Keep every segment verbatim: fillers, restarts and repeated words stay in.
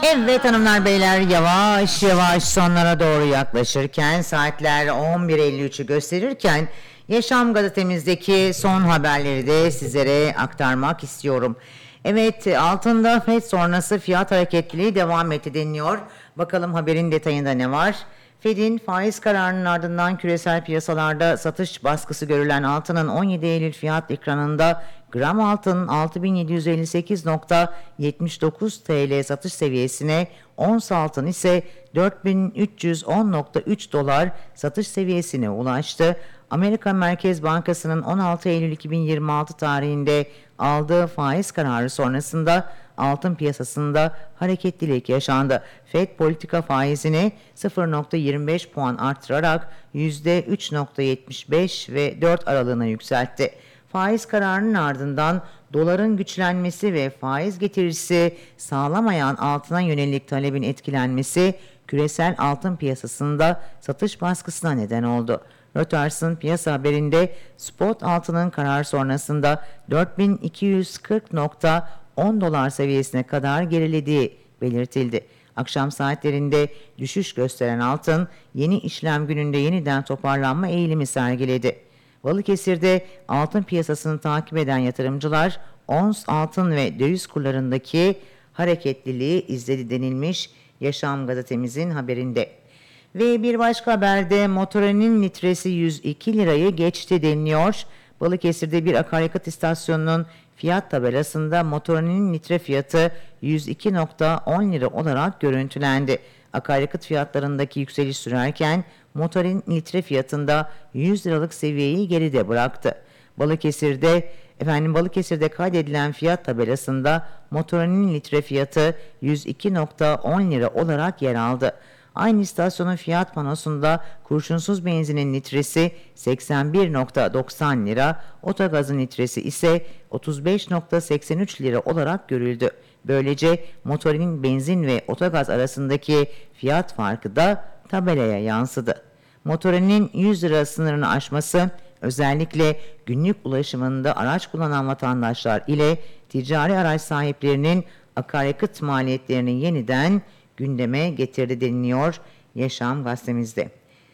Evet hanımlar beyler, yavaş yavaş sonlara doğru yaklaşırken saatler on bir elli üçü gösterirken Yaşam gazetemizdeki son haberleri de sizlere aktarmak istiyorum. Evet, altında F E D sonrası fiyat hareketliliği devam etti deniliyor. Bakalım haberin detayında ne var? F E D'in faiz kararının ardından küresel piyasalarda satış baskısı görülen altının on yedi Eylül fiyat ekranında gram altın altı bin yedi yüz elli sekiz virgül yetmiş dokuz T L satış seviyesine, ons altın ise dört bin üç yüz on virgül üç dolar satış seviyesine ulaştı. Amerika Merkez Bankası'nın on altı Eylül iki bin yirmi altı tarihinde aldığı faiz kararı sonrasında altın piyasasında hareketlilik yaşandı. F E D politika faizini sıfır virgül yirmi beş puan artırarak yüzde üç virgül yetmiş beş ve dört aralığına yükseltti. Faiz kararının ardından doların güçlenmesi ve faiz getirisi sağlamayan altına yönelik talebin etkilenmesi küresel altın piyasasında satış baskısına neden oldu. Reuters'ın piyasa haberinde spot altının karar sonrasında dört bin iki yüz kırk virgül on dolar seviyesine kadar gerilediği belirtildi. Akşam saatlerinde düşüş gösteren altın yeni işlem gününde yeniden toparlanma eğilimi sergiledi. Balıkesir'de altın piyasasını takip eden yatırımcılar ons altın ve döviz kurlarındaki hareketliliği izledi denilmiş Yaşam gazetemizin haberinde. Ve bir başka haberde motorinin litresi yüz iki lirayı geçti deniliyor. Balıkesir'de bir akaryakıt istasyonunun fiyat tabelasında motorinin litre fiyatı yüz iki virgül on lira olarak görüntülendi. Akaryakıt fiyatlarındaki yükseliş sürerken motorin litre fiyatında yüz liralık seviyeyi geride bıraktı. Balıkesir'de efendim Balıkesir'de kaydedilen fiyat tabelasında motorinin litre fiyatı yüz iki virgül on lira olarak yer aldı. Aynı istasyonun fiyat panosunda kurşunsuz benzinin litresi seksen bir virgül doksan lira, otogazın litresi ise otuz beş virgül seksen üç lira olarak görüldü. Böylece motorin benzin ve otogaz arasındaki fiyat farkı da tabelaya yansıdı. Motorinin yüz lira sınırını aşması özellikle günlük ulaşımında araç kullanan vatandaşlar ile ticari araç sahiplerinin akaryakıt maliyetlerini yeniden gündeme getirdi deniliyor Yaşam gazetemizde.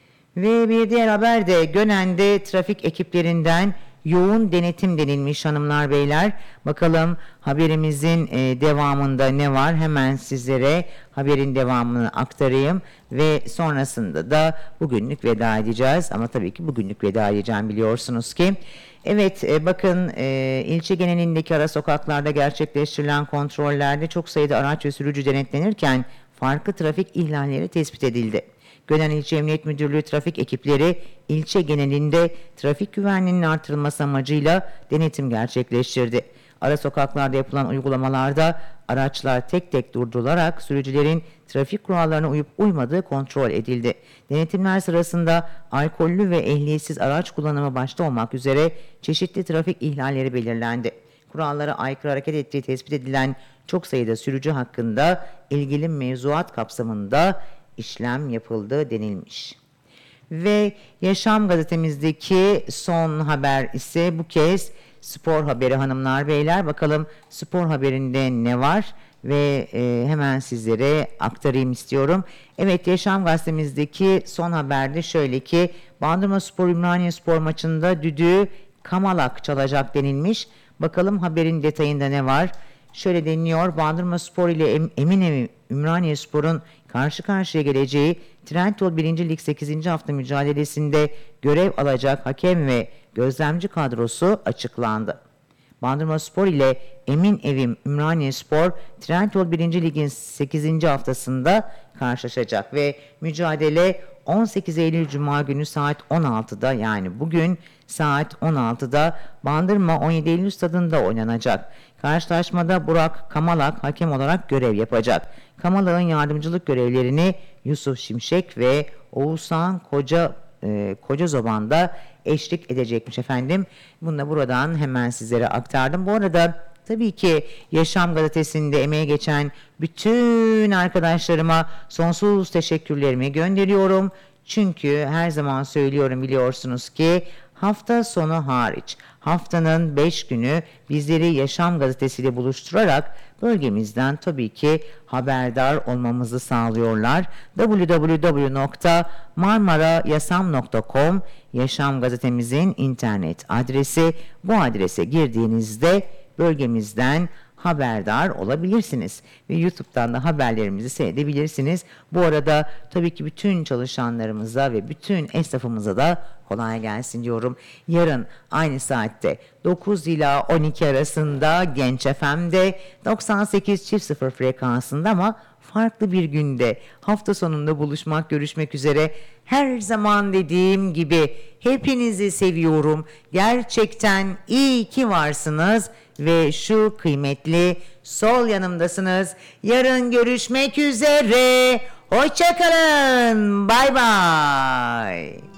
Ve bir diğer haber de Gönen'de trafik ekiplerinden yoğun denetim denilmiş hanımlar beyler. Bakalım haberimizin e, devamında ne var? Hemen sizlere haberin devamını aktarayım ve sonrasında da bugünlük veda edeceğiz. Ama tabii ki bugünlük veda edeceğim, biliyorsunuz ki. Evet, e, bakın e, ilçe genelindeki ara sokaklarda gerçekleştirilen kontrollerde çok sayıda araç ve sürücü denetlenirken farklı trafik ihlalleri tespit edildi. Gönen İlçe Emniyet Müdürlüğü trafik ekipleri ilçe genelinde trafik güvenliğinin artırılması amacıyla denetim gerçekleştirdi. Ara sokaklarda yapılan uygulamalarda araçlar tek tek durdurularak sürücülerin trafik kurallarına uyup uymadığı kontrol edildi. Denetimler sırasında alkollü ve ehliyetsiz araç kullanımı başta olmak üzere çeşitli trafik ihlalleri belirlendi. Kurallara aykırı hareket ettiği tespit edilen çok sayıda sürücü hakkında ilgili mevzuat kapsamında işlem yapıldı denilmiş. Ve Yaşam gazetemizdeki son haber ise bu kez spor haberi hanımlar beyler. Bakalım spor haberinde ne var ve e, hemen sizlere aktarayım istiyorum. Evet, Yaşam gazetemizdeki son haberde şöyle ki Bandırmaspor Ümraniyespor maçında düdüğü Kamalak çalacak denilmiş. Bakalım haberin detayında ne var? Şöyle deniliyor: Bandırmaspor ile em- Eminönü Ümraniyespor'un karşı karşıya geleceği Trendyol birinci Lig sekizinci hafta mücadelesinde görev alacak hakem ve gözlemci kadrosu açıklandı. Bandırmaspor ile Eminönü Ümraniyespor Trendyol birinci Lig'in sekizinci haftasında karşılaşacak ve mücadele on sekiz Eylül Cuma günü saat on altıda, yani bugün saat on altıda Bandırma on yedi Eylül stadında oynanacak. Karşılaşmada Burak Kamalak hakem olarak görev yapacak. Kamalak'ın yardımcılık görevlerini Yusuf Şimşek ve Oğuzhan Koca e, Koca Zoban da eşlik edecekmiş efendim. Bunu da buradan hemen sizlere aktardım. Bu arada tabii ki Yaşam gazetesinde emeği geçen bütün arkadaşlarıma sonsuz teşekkürlerimi gönderiyorum. Çünkü her zaman söylüyorum, biliyorsunuz ki hafta sonu hariç, haftanın beş günü bizleri Yaşam Gazetesi ile buluşturarak bölgemizden tabii ki haberdar olmamızı sağlıyorlar. double-u double-u double-u nokta marmarayasam nokta com Yaşam Gazetemizin internet adresi. Bu adrese girdiğinizde bölgemizden haberdar olabilirsiniz ve YouTube'dan da haberlerimizi seyredebilirsiniz. Bu arada tabii ki bütün çalışanlarımıza ve bütün esnafımıza da kolay gelsin diyorum. Yarın aynı saatte dokuz ila on iki arasında Genç F M'de doksan sekiz çift sıfır frekansında ama farklı bir günde hafta sonunda buluşmak, görüşmek üzere. Her zaman dediğim gibi hepinizi seviyorum. Gerçekten iyi ki varsınız ve şu kıymetli sol yanımdasınız. Yarın görüşmek üzere. Hoşça kalın. Bay bay.